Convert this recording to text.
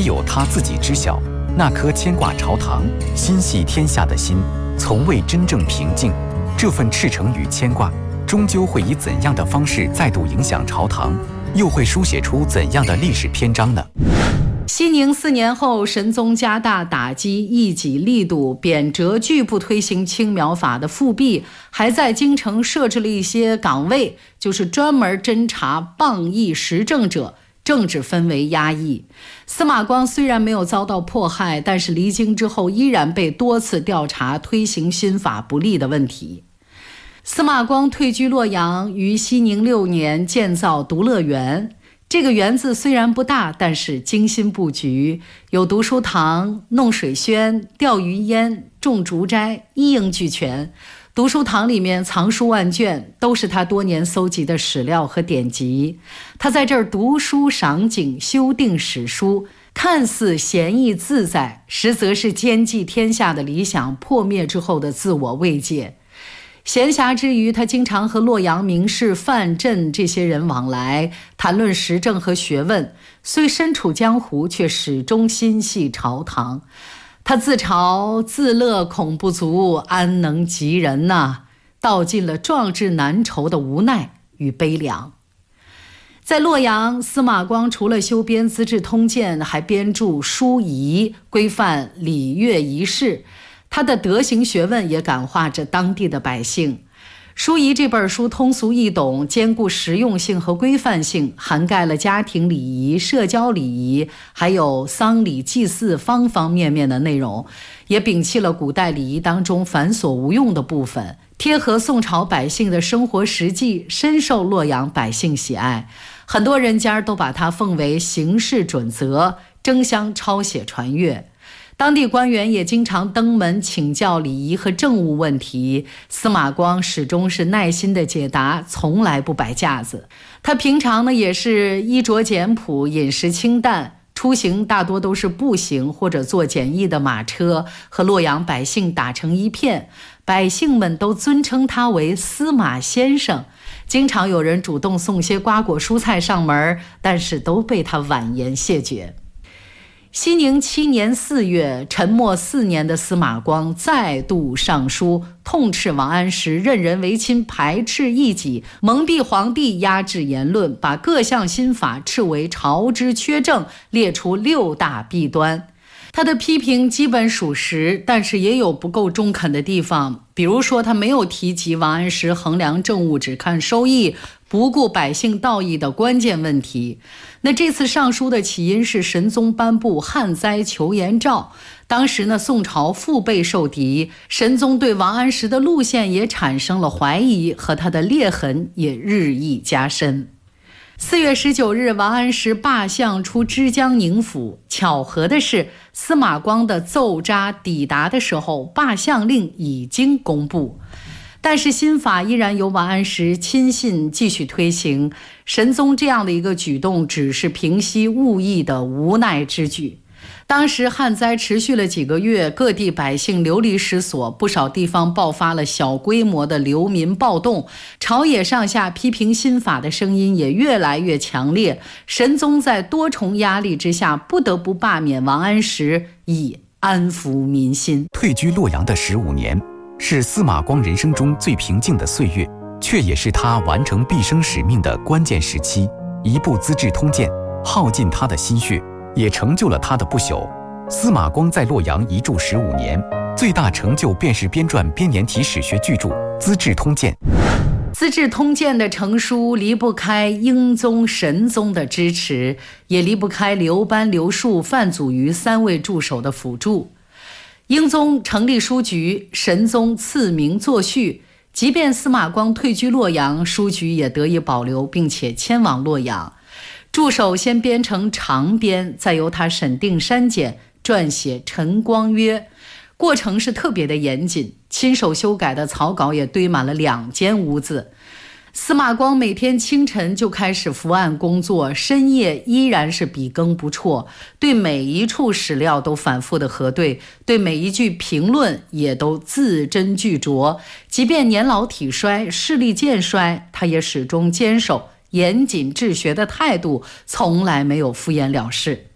有他自己知晓，那颗牵挂朝堂、心系天下的心，从未真正平静。这份赤诚与牵挂，终究会以怎样的方式再度影响朝堂，又会书写出怎样的历史篇章呢？ 熙宁4年后，神宗加大打击异己力度，贬谪拒不推行青苗法的复辟，还在京城设置了一些岗位，就是专门侦查谤议时政者，政治氛围压抑。司马光虽然没有遭到迫害，但是离京之后依然被多次调查推行新法不利的问题。司马光退居洛阳，于熙宁6年建造独乐园。这个园子虽然不大，但是精心布局，有读书堂、弄水轩、钓鱼烟、种竹斋，一应俱全。读书堂里面藏书万卷，都是他多年搜集的史料和典籍。他在这儿读书赏景，修订史书，看似闲逸自在，实则是兼济天下的理想破灭之后的自我慰藉。闲暇之余，他经常和洛阳名士范镇这些人往来，谈论时政和学问。虽身处江湖，却始终心系朝堂。他自嘲自乐恐不足，安能及人呐，道尽了壮志难酬的无奈与悲凉。在洛阳，司马光除了修编《资治通鉴》，还编著书仪，规范礼乐仪式。他的德行学问也感化着当地的百姓。书仪这本书通俗易懂，兼顾实用性和规范性，涵盖了家庭礼仪、社交礼仪，还有丧礼祭祀方方面面的内容，也摒弃了古代礼仪当中繁琐无用的部分，贴合宋朝百姓的生活实际，深受洛阳百姓喜爱。很多人家都把它奉为行事准则，争相抄写传阅。当地官员也经常登门请教礼仪和政务问题，司马光始终是耐心的解答，从来不摆架子。他平常呢也是衣着简朴，饮食清淡，出行大多都是步行或者坐简易的马车，和洛阳百姓打成一片。百姓们都尊称他为司马先生，经常有人主动送些瓜果蔬菜上门，但是都被他婉言谢绝。熙宁7年4月，沉默4年的司马光再度上书，痛斥王安石任人唯亲，排斥异己，蒙蔽皇帝，压制言论，把各项新法斥为朝之缺政，列出6大弊端。他的批评基本属实，但是也有不够中肯的地方。比如说，他没有提及王安石衡量政务只看收益，不顾百姓道义的关键问题。那这次上书的起因是神宗颁布旱灾求援诏，当时呢宋朝腹背受敌，神宗对王安石的路线也产生了怀疑，和他的裂痕也日益加深。4月19日，王安石罢相出枝江宁府。巧合的是，司马光的奏札抵达的时候，罢相令已经公布。但是新法依然由王安石亲信继续推行。神宗这样的一个举动，只是平息误议的无奈之举。当时旱灾持续了几个月，各地百姓流离失所，不少地方爆发了小规模的流民暴动，朝野上下批评新法的声音也越来越强烈。神宗在多重压力之下，不得不罢免王安石，以安抚民心。 退居洛阳的15年，是司马光人生中最平静的岁月，却也是他完成毕生使命的关键时期。一部《资治通鉴》耗尽他的心血，也成就了他的不朽。司马光在洛阳一住15年，最大成就便是编撰编年体史学巨著《资治通鉴》。 《资治通鉴》的成书离不开英宗、神宗的支持，也离不开刘班、刘树、范祖禹3位助手的辅助。英宗成立书局，神宗赐名作序。即便司马光退居洛阳，书局也得以保留，并且迁往洛阳。助手先编成长编，再由他审定删减，撰写《陈光约》。过程是特别的严谨，亲手修改的草稿也堆满了2间屋子。司马光每天清晨就开始伏案工作，深夜依然是笔耕不辍，对每一处史料都反复的核对，对每一句评论也都字斟句酌。即便年老体衰，视力渐衰，他也始终坚守严谨治学的态度，从来没有敷衍了事。